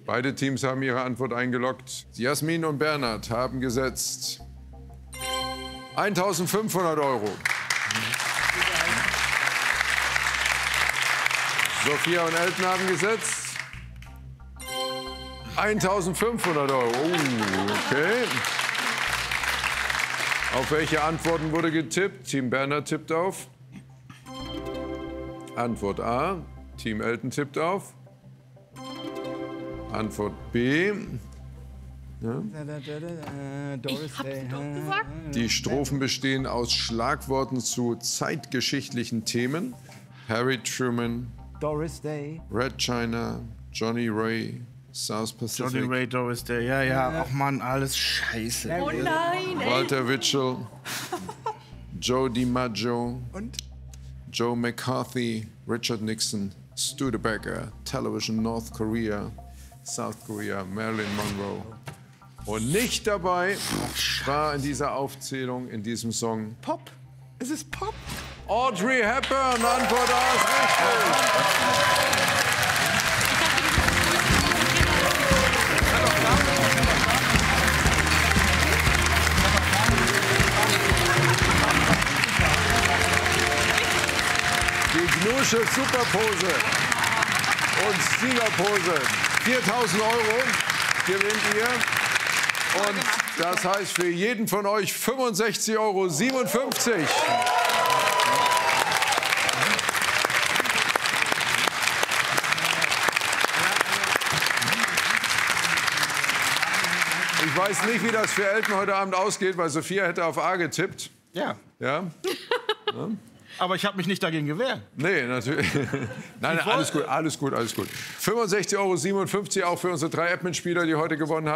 Beide Teams haben ihre Antwort eingeloggt. Jasmin und Bernhard haben gesetzt 1.500 €. Sophia und Elton haben gesetzt 1.500 €. Oh, okay. Auf welche Antworten wurde getippt? Team Bernhard tippt auf Antwort A. Team Elton tippt auf Antwort B. Ja. Ich hab's doch gesagt. Die Strophen bestehen aus Schlagworten zu zeitgeschichtlichen Themen. Harry Truman, Doris Day. Red China, Johnny Ray, South Pacific, Johnny Ray, Doris Day. Ja. Ach Mann, alles scheiße. Oh nein, ey. Walter Winchell, Joe DiMaggio, Und? Joe McCarthy, Richard Nixon, Studebaker, Television North Korea, South Korea, Marilyn Monroe. Und nicht dabei war in dieser Aufzählung, in diesem Song, Pop. Es ist Pop. Audrey Hepburn. Antwort A ist richtig. Die Gnusche Superpose und Siegerpose. 4.000 € gewinnt ihr. Und das heißt für jeden von euch 65,57 €. Ich weiß nicht, wie das für Elton heute Abend ausgeht, weil Sophia hätte auf A getippt. Ja. Ja? Aber ich habe mich nicht dagegen gewehrt. Nee, natürlich. Nein, alles gut, alles gut, alles gut. 65,57 € auch für unsere 3 Admin-Spieler, die heute gewonnen haben.